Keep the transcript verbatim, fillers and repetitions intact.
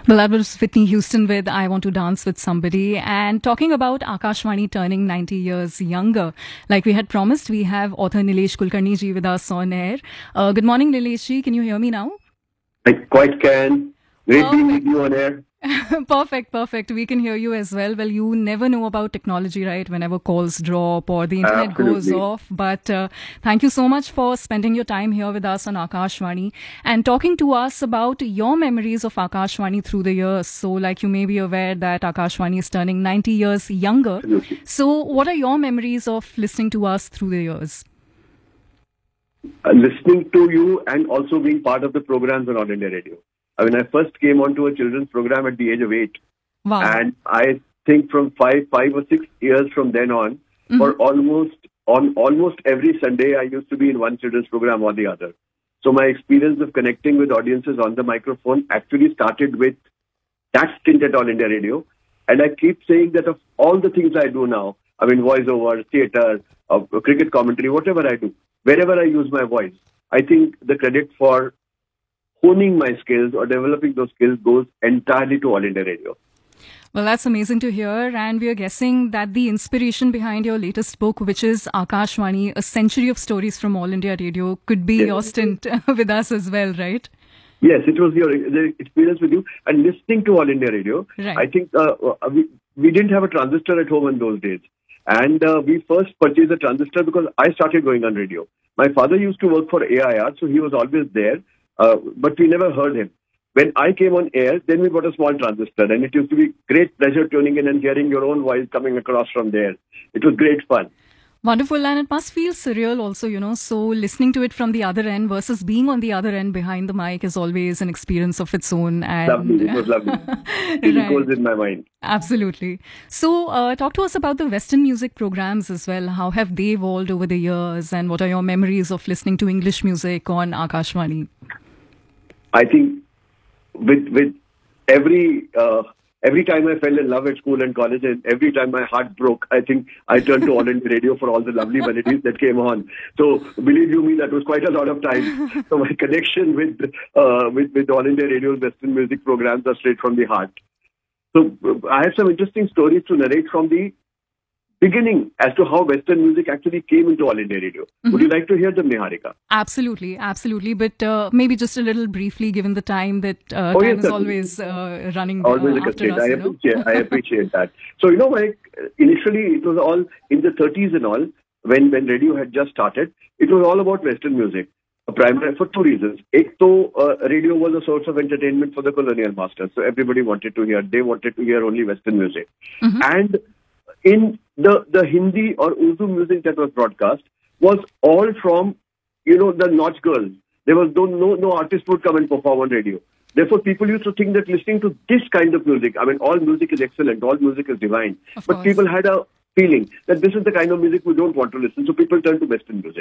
Well, that was Whitney Houston with I Want to Dance with Somebody. And talking about Akashvani turning ninety years younger, like we had promised, we have author Nilesh Kulkarni ji with us on air. Uh, good morning, Nilesh ji. Can you hear me now? I quite can. Great being with you on air. Perfect, perfect. We can hear you as well. Well, you never know about technology, right? Whenever calls drop or the internet Absolutely. goes off. But uh, thank you so much for spending your time here with us on Akashvani and talking to us about your memories of Akashvani through the years. So, like you may be aware that Akashvani is turning ninety years younger. Absolutely. So, what are your memories of listening to us through the years? Uh, listening to you and also being part of the programs on All India Radio. I mean, I first came onto a children's program at the age of eight. Wow. And I think from five, five or six years from then on, Mhm. for almost on almost every Sunday, I used to be in one children's program or the other. So my experience of connecting with audiences on the microphone actually started with that stint at All India Radio. And I keep saying that of all the things I do now, I mean, voiceover, theatre, uh, cricket commentary, whatever I do, wherever I use my voice, I think the credit for honing my skills or developing those skills goes entirely to All India Radio. Well, that's amazing to hear. And we are guessing that the inspiration behind your latest book, which is Akashvani, A Century of Stories from All India Radio, could be Yes. your stint with us as well, right? Yes, it was your the experience with you and listening to All India Radio. Right. I think uh, uh, we, we didn't have a transistor at home in those days. And uh, we first purchased a transistor because I started going on radio. My father used to work for A I R, so he was always there, uh, but we never heard him. When I came on air, then we got a small transistor, and it used to be great pleasure tuning in and hearing your own voice coming across from there. It was great fun. Wonderful. And it must feel surreal also, you know. So listening to it from the other end versus being on the other end behind the mic is always an experience of its own. And Lovely. It was lovely. It Right. goes in my mind. Absolutely. So, uh, talk to us about the Western music programs as well. How have they evolved over the years, and what are your memories of listening to English music on Akashvani? I think with with every uh, every time I fell in love at school and college, and every time my heart broke, I think I turned to All India Radio for all the lovely melodies that came on. So believe you me, that was quite a lot of time. So my connection with uh, with with All India Radio's Western music programs are straight from the heart. So uh, I have some interesting stories to narrate from the beginning as to how Western music actually came into All India Radio. Would you like to hear them, Niharika? Absolutely, absolutely. But uh, maybe just a little briefly, given the time that uh, Oh, time yes, is certainly. always uh, running uh, Always a after constraint. us. I You know? appreciate, I appreciate that. So, you know, like, initially it was all in the thirties and all, when, when radio had just started, it was all about Western music. Uh, Primarily for two reasons. Ek to, uh, radio was a source of entertainment for the colonial masters. So everybody wanted to hear, they wanted to hear only Western music. Mhm. And in the, the Hindi or Urdu music that was broadcast was all from, you know, the Nautch girls. There was no, no, no artist would come and perform on radio. Therefore, people used to think that listening to this kind of music, I mean, all music is excellent, all music is divine. Of But course. people had a feeling that this is the kind of music we don't want to listen. So people turn to Western music.